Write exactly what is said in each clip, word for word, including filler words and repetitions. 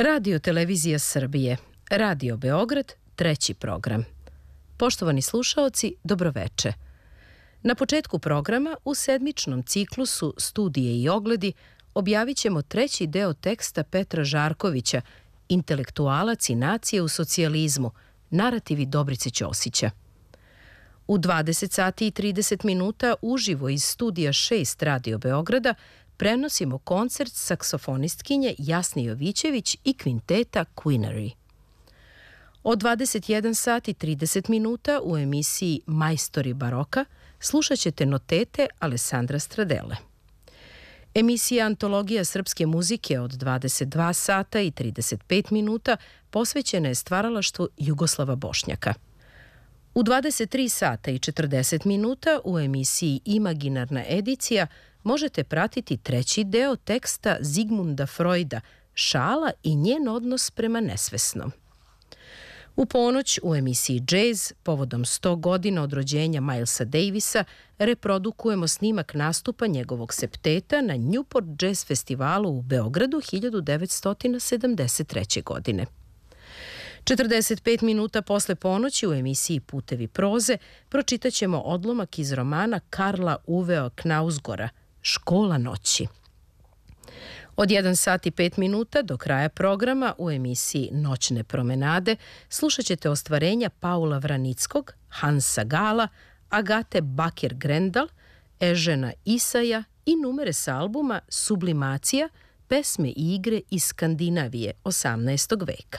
Radio Televizija Srbije, Radio Beograd, treći program. Poštovani slušaoci, dobroveče. Na početku programa u sedmičnom ciklusu Studije i ogledi objavit ćemo treći deo teksta Petra Žarkovića, Intelektualac i nacije u socijalizmu, narativi Dobrice Ćosića. U dvadeset sati i trideset minuta uživo iz studija šest Radio Beograda prenosimo koncert saksofonistkinje Jasne Jovićević i kvinteta Queenery. Od dvadeset jedan sat i trideset minuta u emisiji Majstori baroka slušat ćete notete Alessandra Stradele. Emisija Antologija srpske muzike od dvadeset dva sata i trideset pet minuta posvećena je stvaralaštvu Jugoslava Bošnjaka. U dvadeset tri sata i četrdeset minuta u emisiji Imaginarna edicija možete pratiti treći deo teksta Zigmunda Freuda, Šala i njen odnos prema nesvesnom. U ponoć u emisiji Jazz, povodom sto godina od rođenja Milesa Davisa, reprodukujemo snimak nastupa njegovog septeta na Newport Jazz festivalu u Beogradu hiljadu devetsto sedamdeset treće. godine. četrdeset pet minuta posle ponoći u emisiji Putevi proze pročitat ćemo odlomak iz romana Karla Uvea Knausgora, Škola noći. Od jedan sat i pet minuta do kraja programa u emisiji Noćne promenade slušat ćete ostvarenja Paula Vranickog, Hansa Gala, Agate Bakir-Grendal, Ežena Isaja i numere sa albuma Sublimacija, pesme i igre iz Skandinavije osamnaestog veka.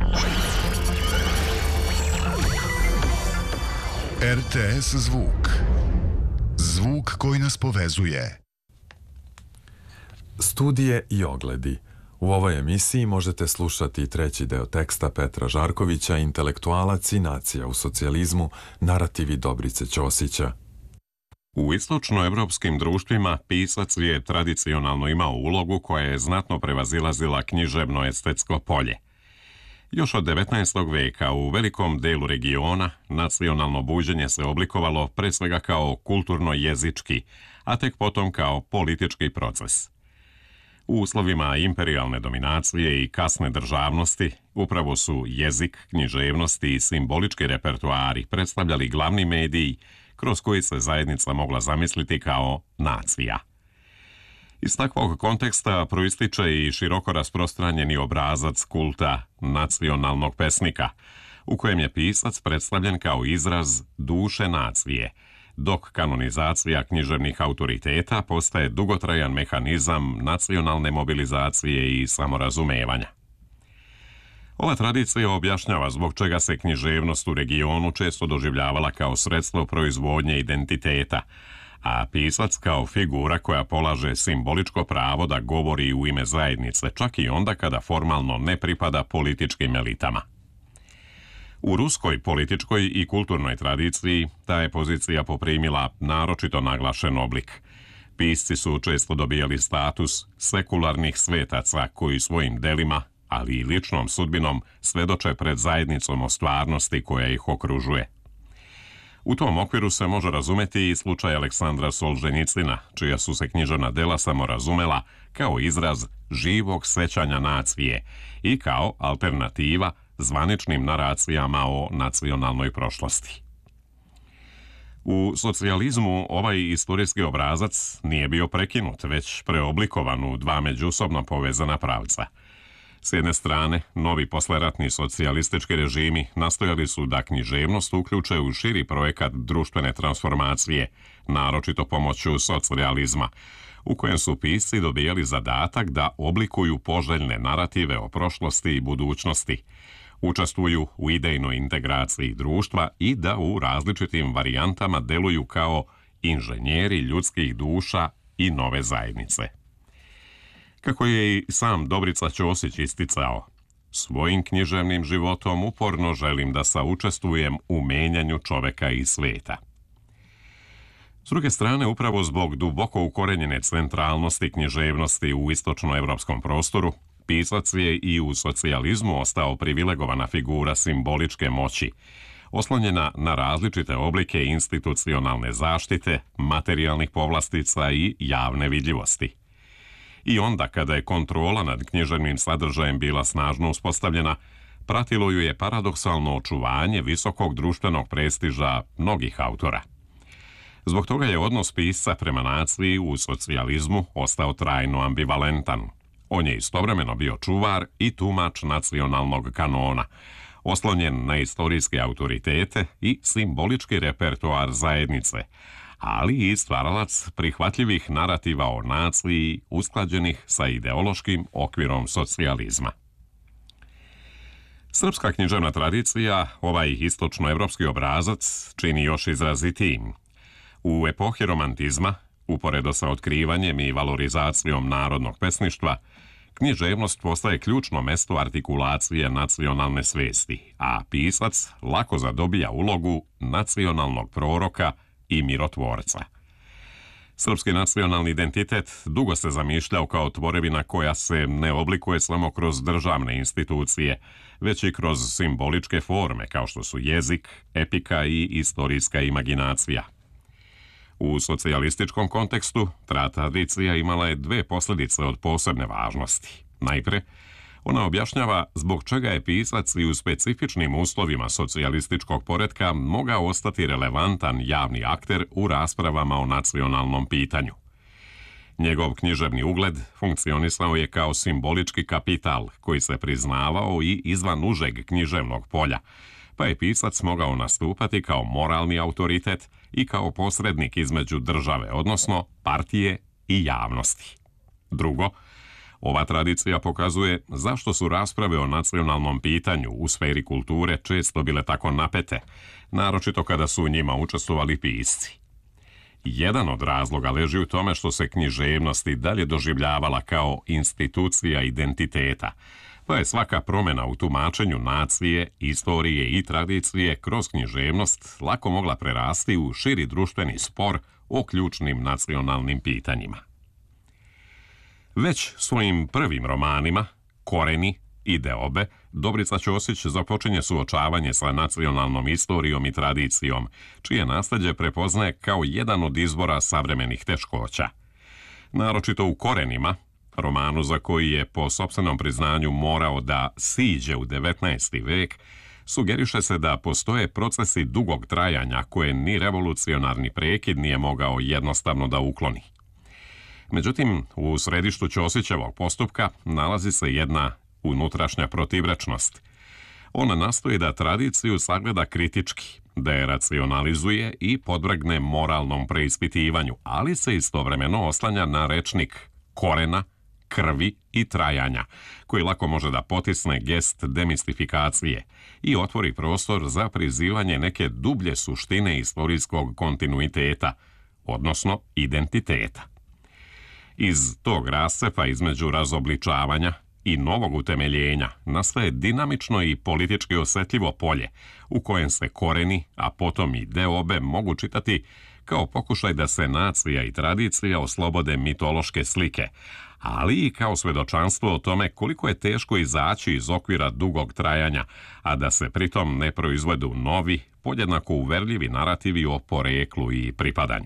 R T S zvuk. Zvuk koji nas povezuje. Studije i ogledi. U ovoj emisiji možete slušati treći deo teksta Petra Žarkovića, Intelektualac i nacija u socijalizmu, narativi Dobrice Ćosića. U istočnoevropskim društvima pisac je tradicionalno imao ulogu koja je znatno prevazilazila književno-estetsko polje. Još od devetnaestog veka u velikom delu regiona nacionalno buđenje se oblikovalo pre svega kao kulturno-jezički, a tek potom kao politički proces. U uslovima imperijalne dominacije i kasne državnosti upravo su jezik, književnosti i simbolički repertoari predstavljali glavni mediji kroz koji se zajednica mogla zamisliti kao nacija. Iz takvog konteksta proističe i široko rasprostranjeni obrazac kulta nacionalnog pesnika, u kojem je pisac predstavljen kao izraz duše nacije, dok kanonizacija književnih autoriteta postaje dugotrajan mehanizam nacionalne mobilizacije i samorazumevanja. Ova tradicija objašnjava zbog čega se književnost u regionu često doživljavala kao sredstvo proizvodnje identiteta, a pisac kao figura koja polaže simboličko pravo da govori u ime zajednice, čak i onda kada formalno ne pripada političkim elitama. U ruskoj političkoj i kulturnoj tradiciji ta je pozicija poprimila naročito naglašen oblik. Pisci su često dobijali status sekularnih svetaca koji svojim delima, ali i ličnom sudbinom, svedoče pred zajednicom o stvarnosti koja ih okružuje. U tom okviru se može razumeti i slučaj Aleksandra Solženjicina, čija su se književna dela samo razumela kao izraz živog sećanja nacije i kao alternativa zvaničnim naracijama o nacionalnoj prošlosti. U socijalizmu ovaj istorijski obrazac nije bio prekinut, već preoblikovan u dva međusobno povezana pravca. S jedne strane, novi posleratni socijalistički režimi nastojali su da književnost uključe u širi projekat društvene transformacije, naročito pomoću socrealizma, u kojem su pisci dobijali zadatak da oblikuju poželjne narative o prošlosti i budućnosti, učestvuju u idejnoj integraciji društva i da u različitim varijantama deluju kao inženjeri ljudskih duša i nove zajednice. Kako je i sam Dobrica Ćosić isticao, svojim književnim životom uporno želim da saučestvujem u menjanju čoveka i sveta. S druge strane, upravo zbog duboko ukorenjene centralnosti književnosti u istočnoevropskom prostoru, pisac je i u socijalizmu ostao privilegovana figura simboličke moći, oslonjena na različite oblike institucionalne zaštite, materijalnih povlastica i javne vidljivosti. I onda kada je kontrola nad književnim sadržajem bila snažno uspostavljena, pratilo ju je paradoksalno očuvanje visokog društvenog prestiža mnogih autora. Zbog toga je odnos pisca prema naciji u socijalizmu ostao trajno ambivalentan. On je istovremeno bio čuvar i tumač nacionalnog kanona, oslonjen na istorijske autoritete i simbolički repertoar zajednice, ali i stvaralac prihvatljivih narativa o naciji usklađenih sa ideološkim okvirom socijalizma. Srpska književna tradicija, ovaj istočnoevropski obrazac, čini još izrazitijim. U epohi romantizma, uporedo sa otkrivanjem i valorizacijom narodnog pesništva, književnost postaje ključno mesto artikulacije nacionalne svesti, a pisac lako zadobija ulogu nacionalnog proroka i mirotvorca. Srpski nacionalni identitet dugo se zamišljao kao tvorevina koja se ne oblikuje samo kroz državne institucije, već i kroz simboličke forme kao što su jezik, epika i istorijska imaginacija. U socijalističkom kontekstu ta tradicija imala je dve posljedice od posebne važnosti. Najpre, ona objašnjava zbog čega je pisac i u specifičnim uslovima socijalističkog poretka mogao ostati relevantan javni akter u raspravama o nacionalnom pitanju. Njegov književni ugled funkcionisao je kao simbolički kapital koji se priznavao i izvan užeg književnog polja, pa je pisac mogao nastupati kao moralni autoritet i kao posrednik između države, odnosno partije i javnosti. Drugo, ova tradicija pokazuje zašto su rasprave o nacionalnom pitanju u sferi kulture često bile tako napete, naročito kada su u njima učestvovali pisci. Jedan od razloga leži u tome što se književnost i dalje doživljavala kao institucija identiteta, pa je svaka promjena u tumačenju nacije, istorije i tradicije kroz književnost lako mogla prerasti u širi društveni spor o ključnim nacionalnim pitanjima. Već svojim prvim romanima, Koreni i Deobe, Dobrica Ćosić započinje suočavanje sa nacionalnom istorijom i tradicijom, čije nasljeđe prepoznaje kao jedan od izvora savremenih teškoća. Naročito u Korenima, romanu za koji je po sopstvenom priznanju morao da siđe u devetnaesti vek, sugeriše se da postoje procesi dugog trajanja koje ni revolucionarni prekid nije mogao jednostavno da ukloni. Međutim, u središtu Ćosićevog postupka nalazi se jedna unutrašnja protivrečnost. On nastoji da tradiciju sagleda kritički, da je racionalizuje i podvrgne moralnom preispitivanju, ali se istovremeno oslanja na rečnik korena, krvi i trajanja, koji lako može da potisne gest demistifikacije i otvori prostor za prizivanje neke dublje suštine istorijskog kontinuiteta, odnosno identiteta. Iz tog rascepa između razobličavanja i novog utemeljenja nastaje dinamično i politički osjetljivo polje u kojem se Koreni, a potom i Deobe mogu čitati kao pokušaj da se nacija i tradicija oslobode mitološke slike, ali i kao svedočanstvo o tome koliko je teško izaći iz okvira dugog trajanja, a da se pritom ne proizvedu novi, podjednako uverljivi narativi o poreklu i pripadanju.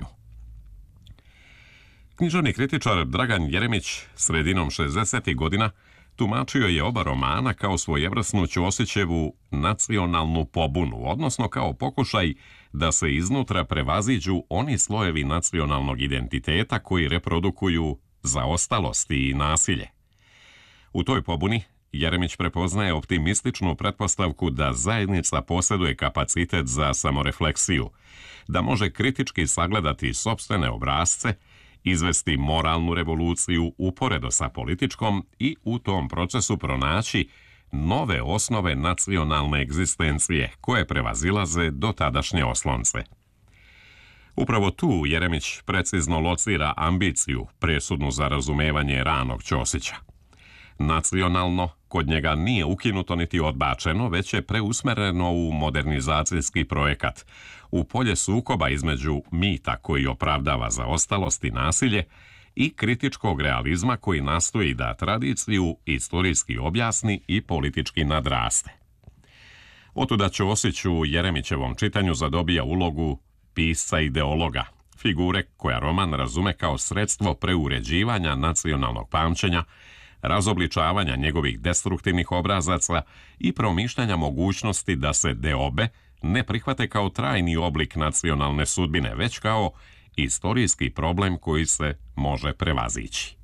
Književni kritičar Dragan Jeremić sredinom šezdesetih godina tumačio je oba romana kao svojevrsnu Ćosićevu nacionalnu pobunu, odnosno kao pokušaj da se iznutra prevaziđu oni slojevi nacionalnog identiteta koji reprodukuju zaostalost i nasilje. U toj pobuni Jeremić prepoznaje optimističnu pretpostavku da zajednica posjeduje kapacitet za samorefleksiju, da može kritički sagledati sopstvene obrasce, izvesti moralnu revoluciju uporedo sa političkom i u tom procesu pronaći nove osnove nacionalne egzistencije koje prevazilaze do tadašnje oslonce. Upravo tu Jeremić precizno locira ambiciju presudnu za razumevanje ranog Ćosića. Nacionalno kod njega nije ukinuto niti odbačeno, već je preusmereno u modernizacijski projekat, u polje sukoba između mita koji opravdava zaostalost i nasilje i kritičkog realizma koji nastoji da tradiciju istorijski objasni i politički nadraste. Otuda Ćosić u Jeremićevom čitanju zadobija ulogu pisca ideologa, figure koja roman razume kao sredstvo preuređivanja nacionalnog pamćenja, razobličavanja njegovih destruktivnih obrazaca i promišljanja mogućnosti da se deobe ne prihvate kao trajni oblik nacionalne sudbine, već kao istorijski problem koji se može prevazići.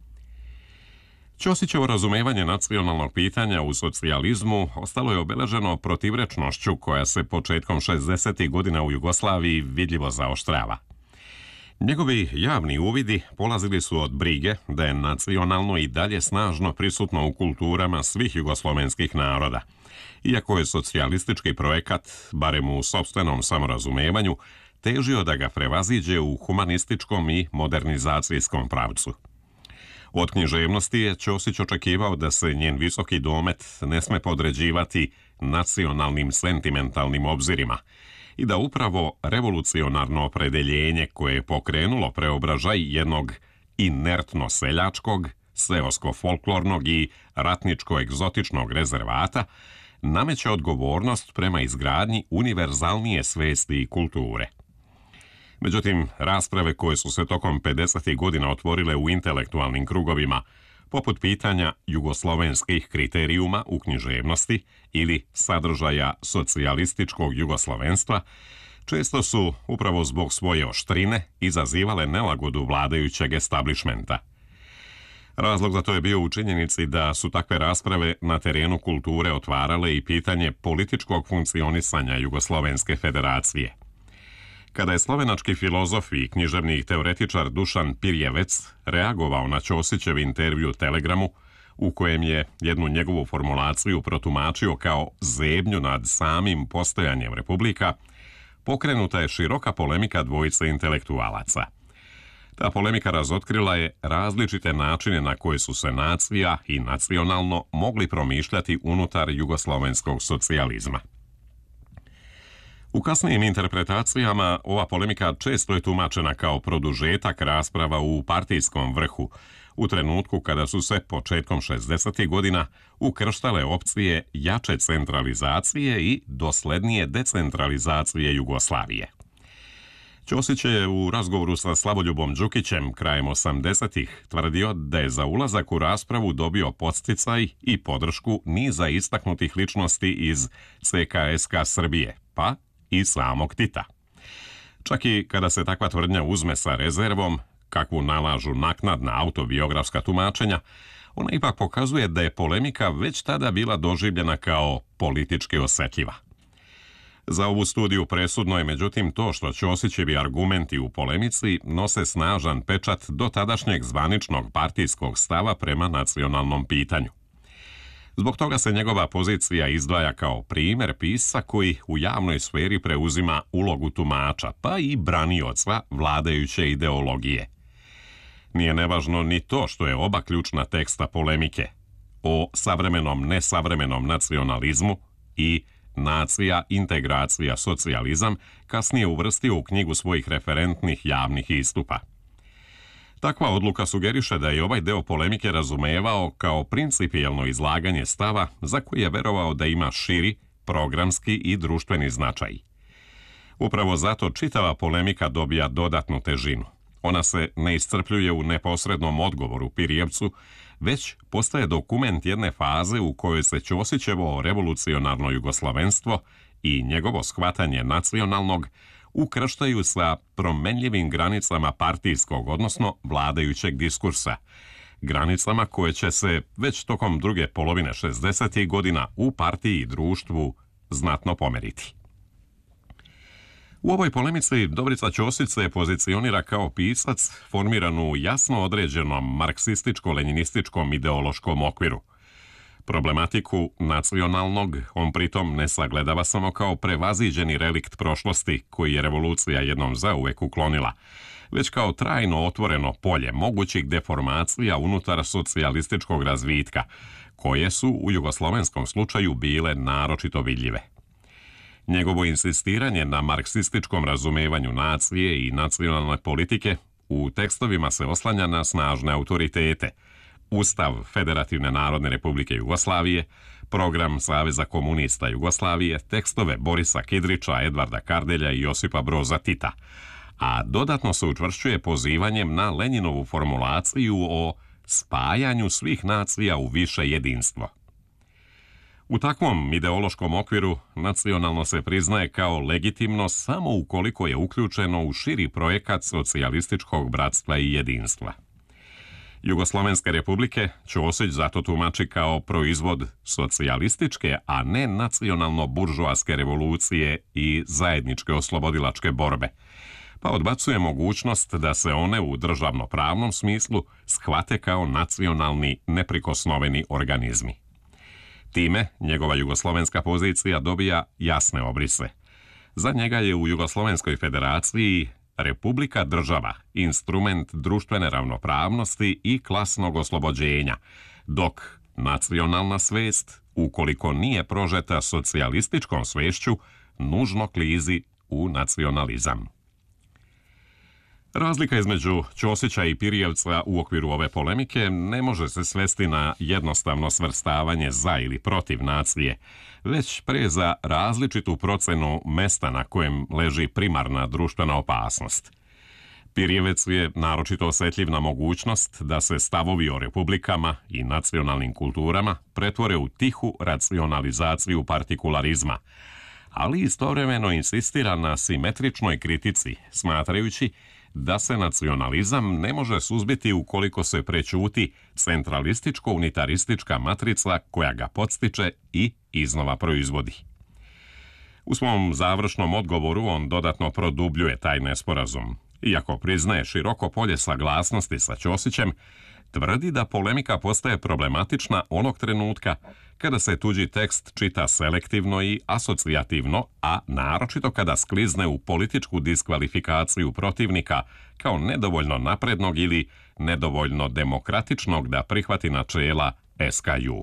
Ćosićevo razumevanje nacionalnog pitanja u socijalizmu ostalo je obeleženo protivrečnošću koja se početkom šezdesetih godina u Jugoslaviji vidljivo zaoštrava. Njegovi javni uvidi polazili su od brige da je nacionalno i dalje snažno prisutno u kulturama svih jugoslovenskih naroda, iako je socijalistički projekat, barem u sopstvenom samorazumevanju, težio da ga prevaziđe u humanističkom i modernizacijskom pravcu. Od književnosti je Ćosić očekivao da se njen visoki domet ne sme podređivati nacionalnim sentimentalnim obzirima i da upravo revolucionarno opredeljenje koje je pokrenulo preobražaj jednog inertno-seljačkog, seosko-folklornog i ratničko-egzotičnog rezervata nameće odgovornost prema izgradnji univerzalnije svesti i kulture. Međutim, rasprave koje su se tokom pedesetih godina otvorile u intelektualnim krugovima, poput pitanja jugoslovenskih kriterijuma u književnosti ili sadržaja socijalističkog jugoslovenstva, često su, upravo zbog svoje oštrine, izazivale nelagodu vladajućeg establišmenta. Razlog za to je bio u činjenici da su takve rasprave na terenu kulture otvarale i pitanje političkog funkcionisanja Jugoslovenske federacije. Kada je slovenački filozof i književni teoretičar Dušan Pirjevec reagovao na Ćosićev intervju Telegramu, u kojem je jednu njegovu formulaciju protumačio kao zebnju nad samim postojanjem republika, pokrenuta je široka polemika dvojice intelektualaca. Ta polemika razotkrila je različite načine na koje su se nacija i nacionalno mogli promišljati unutar jugoslovenskog socijalizma. U kasnijim interpretacijama ova polemika često je tumačena kao produžetak rasprava u partijskom vrhu, u trenutku kada su se početkom šezdesetih godina ukrštale opcije jače centralizacije i doslednije decentralizacije Jugoslavije. Ćosić je u razgovoru sa Slavoljubom Đukićem krajem osamdesetih tvrdio da je za ulazak u raspravu dobio podsticaj i podršku niza istaknutih ličnosti iz C K S K Srbije, pa i samog Tita. Čak i kada se takva tvrdnja uzme sa rezervom, kakvu nalažu naknadna autobiografska tumačenja, ona ipak pokazuje da je polemika već tada bila doživljena kao politički osetljiva. Za ovu studiju presudno je međutim to što Ćosićevi argumenti u polemici nose snažan pečat do tadašnjeg zvaničnog partijskog stava prema nacionalnom pitanju. Zbog toga se njegova pozicija izdvaja kao primjer pisca koji u javnoj sferi preuzima ulogu tumača, pa i branioca vladajuće ideologije. Nije nevažno ni to što je oba ključna teksta polemike o savremenom nesavremenom nacionalizmu i nacija, integracija, socijalizam kasnije uvrstio u knjigu svojih referentnih javnih istupa. Takva odluka sugeriše da je ovaj deo polemike razumevao kao principijelno izlaganje stava za koji je verovao da ima širi, programski i društveni značaj. Upravo zato čitava polemika dobija dodatnu težinu. Ona se ne iscrpljuje u neposrednom odgovoru Pirjevcu, već postaje dokument jedne faze u kojoj se Ćosićevo revolucionarno jugoslovenstvo i njegovo shvatanje nacionalnog ukrštaju sa promenljivim granicama partijskog, odnosno vladajućeg diskursa, granicama koje će se već tokom druge polovine šezdesetih godina u partiji i društvu znatno pomeriti. U ovoj polemici Dobrica Ćosić se pozicionira kao pisac formiran u jasno određenom marksističko-lenjinističkom ideološkom okviru. Problematiku nacionalnog on pritom ne sagledava samo kao prevaziđeni relikt prošlosti koji je revolucija jednom zauvek uklonila, već kao trajno otvoreno polje mogućih deformacija unutar socijalističkog razvitka, koje su u jugoslovenskom slučaju bile naročito vidljive. Njegovo insistiranje na marksističkom razumevanju nacije i nacionalne politike u tekstovima se oslanja na snažne autoritete: Ustav Federativne Narodne Republike Jugoslavije, Program Saveza komunista Jugoslavije, tekstove Borisa Kidrića, Edvarda Kardelja i Josipa Broza Tita, a dodatno se učvršćuje pozivanjem na Lenjinovu formulaciju o spajanju svih nacija u više jedinstvo. U takvom ideološkom okviru nacionalno se priznaje kao legitimno samo ukoliko je uključeno u širi projekat socijalističkog bratstva i jedinstva. Jugoslovenske republike Ćosić zato tumači kao proizvod socijalističke, a ne nacionalno-buržoaske revolucije i zajedničke oslobodilačke borbe, pa odbacuje mogućnost da se one u državno-pravnom smislu shvate kao nacionalni neprikosnoveni organizmi. Time njegova jugoslovenska pozicija dobija jasne obrise. Za njega je u Jugoslovenskoj federaciji Republika država, instrument društvene ravnopravnosti i klasnog oslobođenja, dok nacionalna svest, ukoliko nije prožeta socijalističkom svešću, nužno klizi u nacionalizam. Razlika između Ćosića i Pirijevca u okviru ove polemike ne može se svesti na jednostavno svrstavanje za ili protiv nacije, već pre za različitu procenu mesta na kojem leži primarna društvena opasnost. Pirijevec je naročito osjetljiv na mogućnost da se stavovi o republikama i nacionalnim kulturama pretvore u tihu racionalizaciju partikularizma, ali istovremeno insistira na simetričnoj kritici, smatrajući da se nacionalizam ne može suzbiti ukoliko se prećuti centralističko-unitaristička matrica koja ga podstiče i iznova proizvodi. U svom završnom odgovoru on dodatno produbljuje taj nesporazum. Iako priznaje široko polje saglasnosti sa Ćosićem, tvrdi da polemika postaje problematična onog trenutka kada se tuđi tekst čita selektivno i asocijativno, a naročito kada sklizne u političku diskvalifikaciju protivnika kao nedovoljno naprednog ili nedovoljno demokratičnog da prihvati načela S K U.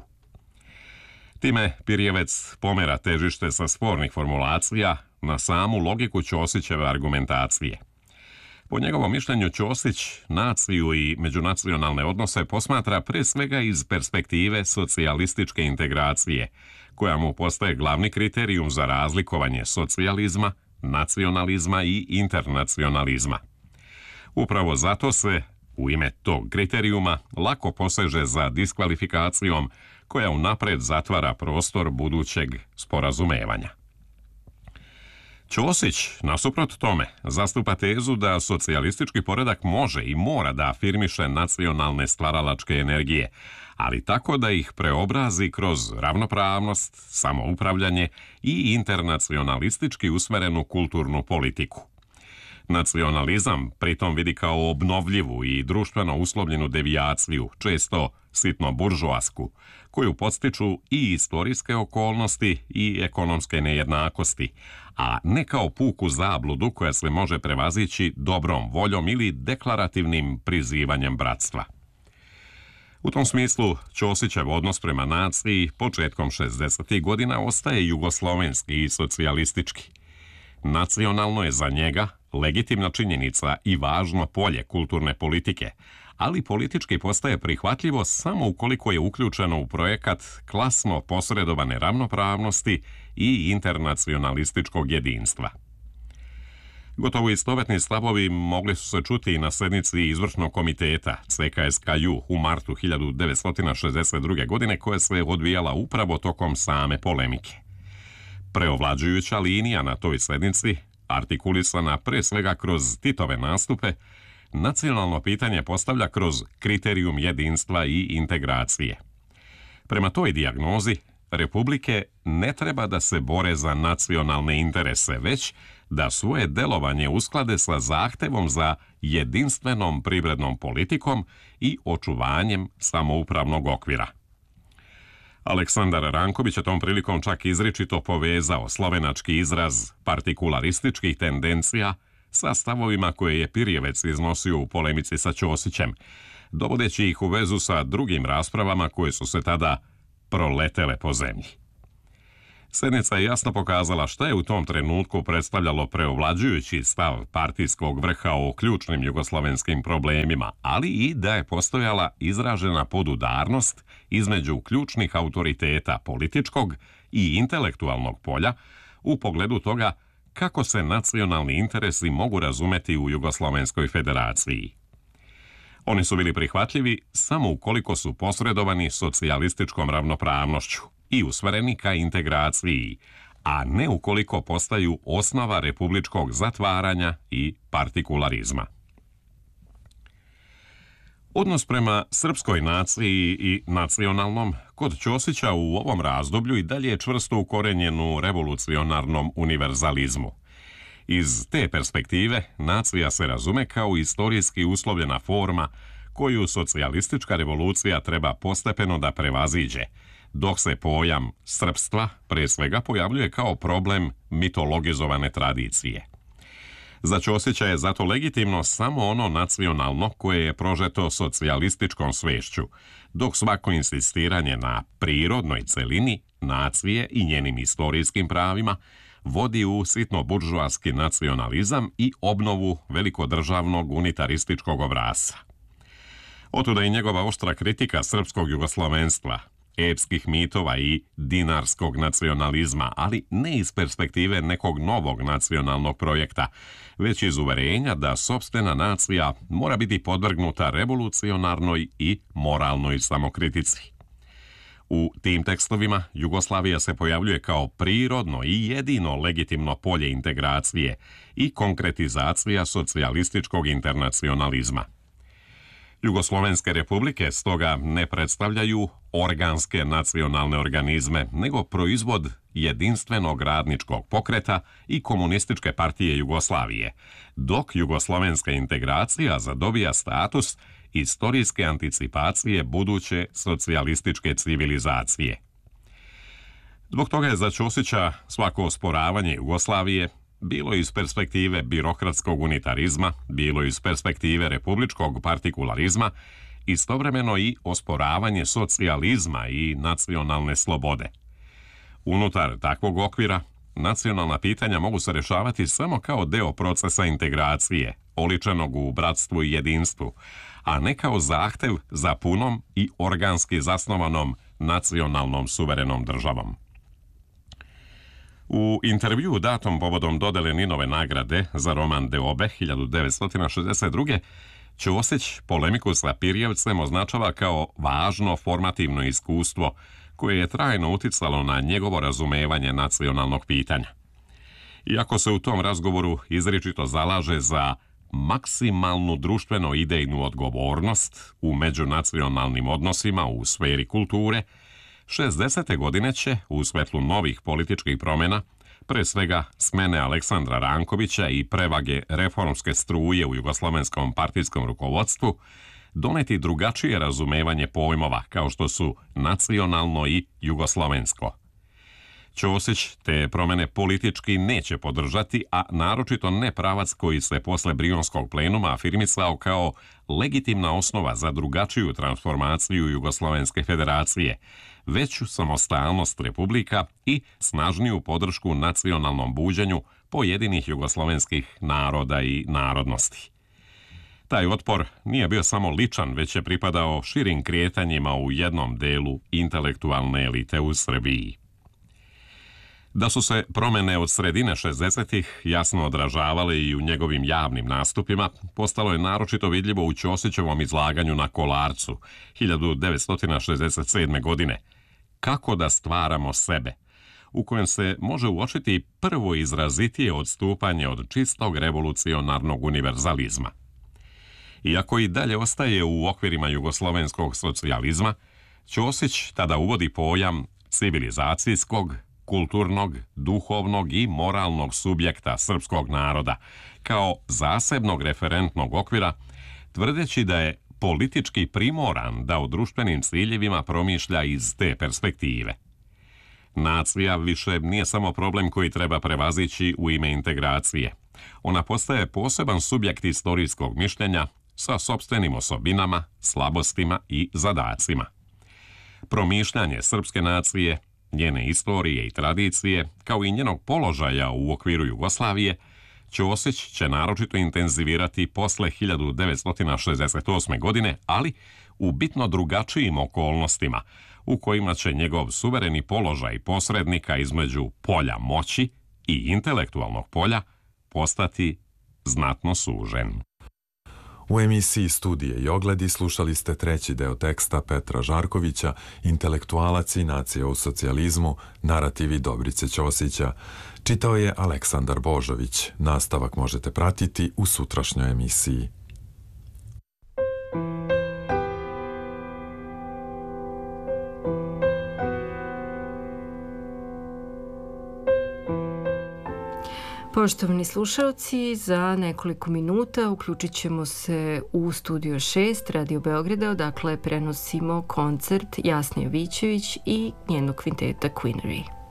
Time Pirijevec pomera težište sa spornih formulacija na samu logiku Ćosićeve argumentacije. Po njegovom mišljenju Ćosić naciju i međunacionalne odnose posmatra pre svega iz perspektive socijalističke integracije, koja mu postaje glavni kriterijum za razlikovanje socijalizma, nacionalizma i internacionalizma. Upravo zato se, u ime tog kriterijuma, lako poseže za diskvalifikacijom koja unapred zatvara prostor budućeg sporazumevanja. Ćosić, nasuprot tome, zastupa tezu da socijalistički poredak može i mora da afirmiše nacionalne stvaralačke energije, ali tako da ih preobrazi kroz ravnopravnost, samoupravljanje i internacionalistički usmerenu kulturnu politiku. Nacionalizam pritom vidi kao obnovljivu i društveno uslovljenu devijaciju, često sitno buržoasku, koju podstiču i istorijske okolnosti i ekonomske nejednakosti, a ne kao puku zabludu koja se može prevazići dobrom voljom ili deklarativnim prizivanjem bratstva. U tom smislu, Ćosićev odnos prema naciji početkom šezdesetih godina ostaje jugoslovenski i socijalistički. Nacionalno je za njega legitimna činjenica i važno polje kulturne politike, ali politički postaje prihvatljivo samo ukoliko je uključeno u projekat klasno posredovane ravnopravnosti i internacionalističkog jedinstva. Gotovo istovetni stavovi mogli su se čuti i na sednici izvršnog komiteta C K S K U u martu hiljadu devetsto šezdeset druge. godine, koja se odvijala upravo tokom same polemike. Preovlađujuća linija na toj sednici, artikulisana pre svega kroz Titove nastupe, nacionalno pitanje postavlja kroz kriterijum jedinstva i integracije. Prema toj dijagnozi, republike ne treba da se bore za nacionalne interese, već da svoje delovanje usklade sa zahtevom za jedinstvenom privrednom politikom i očuvanjem samoupravnog okvira. Aleksandar Ranković je tom prilikom čak izričito povezao slovenački izraz partikularističkih tendencija sa stavovima koje je Pirijevec iznosio u polemici sa Ćosićem, dovodeći ih u vezu sa drugim raspravama koje su se tada proletele po zemlji. Sednica je jasno pokazala šta je u tom trenutku predstavljalo preovlađujući stav partijskog vrha o ključnim jugoslovenskim problemima, ali i da je postojala izražena podudarnost između ključnih autoriteta političkog i intelektualnog polja u pogledu toga kako se nacionalni interesi mogu razumeti u Jugoslovenskoj federaciji. Oni su bili prihvatljivi samo ukoliko su posredovani socijalističkom ravnopravnošću i usmereni ka integraciji, a ne ukoliko postaju osnova republičkog zatvaranja i partikularizma. Odnos prema srpskoj naciji i nacionalnom kod Ćosića u ovom razdoblju i dalje je čvrsto ukorenjen u revolucionarnom univerzalizmu. Iz te perspektive nacija se razume kao istorijski uslovljena forma koju socijalistička revolucija treba postepeno da prevaziđe, dok se pojam srpstva pre svega pojavljuje kao problem mitologizovane tradicije. Za Ćosića je zato legitimno samo ono nacionalno koje je prožeto socijalističkom svešću, dok svako insistiranje na prirodnoj celini nacije i njenim istorijskim pravima vodi u sitno-buržoaski nacionalizam i obnovu velikodržavnog unitarističkog obrasca. Otuda i njegova oštra kritika srpskog jugoslovenstva, epskih mitova i dinarskog nacionalizma, ali ne iz perspektive nekog novog nacionalnog projekta, već iz uverenja da sopstvena nacija mora biti podvrgnuta revolucionarnoj i moralnoj samokritici. U tim tekstovima Jugoslavija se pojavljuje kao prirodno i jedino legitimno polje integracije i konkretizacija socijalističkog internacionalizma. Jugoslovenske republike stoga ne predstavljaju organske nacionalne organizme, nego proizvod jedinstvenog radničkog pokreta i komunističke partije Jugoslavije, dok jugoslovenska integracija zadobija status istorijske anticipacije buduće socijalističke civilizacije. Zbog toga je za Ćosića svako osporavanje Jugoslavije, bilo iz perspektive birokratskog unitarizma, bilo iz perspektive republičkog partikularizma, istovremeno i osporavanje socijalizma i nacionalne slobode. Unutar takvog okvira, nacionalna pitanja mogu se rešavati samo kao deo procesa integracije, oličenog u bratstvu i jedinstvu, a ne kao zahtev za punom i organski zasnovanom nacionalnom suverenom državom. U intervju datom povodom dodele Ninove nagrade za roman Deobe hiljadu devetsto šezdeset druge. Ćosić polemiku sa Pirjevcem označava kao važno formativno iskustvo koje je trajno uticalo na njegovo razumevanje nacionalnog pitanja. Iako se u tom razgovoru izričito zalaže za maksimalnu društveno-idejnu odgovornost u međunacionalnim odnosima u sferi kulture, šezdesete godine će, u svetlu novih političkih promjena, pre svega smene Aleksandra Rankovića i prevage reformske struje u jugoslovenskom partijskom rukovodstvu, doneti drugačije razumevanje pojmova kao što su nacionalno i jugoslovensko. Ćosić te promjene politički neće podržati, a naročito ne pravac koji se posle Brionskog plenuma afirmisao kao legitimna osnova za drugačiju transformaciju Jugoslovenske federacije, veću samostalnost republika i snažniju podršku nacionalnom buđenju pojedinih jugoslovenskih naroda i narodnosti. Taj otpor nije bio samo ličan, već je pripadao širim kretanjima u jednom delu intelektualne elite u Srbiji. Da su se promjene od sredine šezdesetih jasno odražavale i u njegovim javnim nastupima, postalo je naročito vidljivo u Ćosićevom izlaganju na Kolarcu hiljadu devetsto šezdeset sedme. godine Kako da stvaramo sebe, u kojem se može uočiti prvo izrazitije odstupanje od čistog revolucionarnog univerzalizma. Iako i dalje ostaje u okvirima jugoslovenskog socijalizma, Ćosić tada uvodi pojam civilizacijskog, kulturnog, duhovnog i moralnog subjekta srpskog naroda kao zasebnog referentnog okvira, tvrdeći da je politički primoran da o društvenim ciljevima promišlja iz te perspektive. Nacija više nije samo problem koji treba prevazići u ime integracije. Ona postaje poseban subjekt istorijskog mišljenja sa sopstvenim osobinama, slabostima i zadacima. Promišljanje srpske nacije, njene istorije i tradicije, kao i njenog položaja u okviru Jugoslavije, Ćosić će naročito intenzivirati posle hiljadu devetsto šezdeset osme. godine, ali u bitno drugačijim okolnostima, u kojima će njegov suvereni položaj posrednika između polja moći i intelektualnog polja postati znatno sužen. U emisiji Studije i ogledi slušali ste treći deo teksta Petra Žarkovića, Intelektualac i nacija u socijalizmu, narativi Dobrice Ćosića. Čitao je Aleksandar Božović. Nastavak možete pratiti u sutrašnjoj emisiji. Poštovani slušalci, za nekoliko minuta uključit ćemo se u Studio šest Radio Beograda, odakle prenosimo koncert Jasne Jovićević i njenog kvinteta Queenery.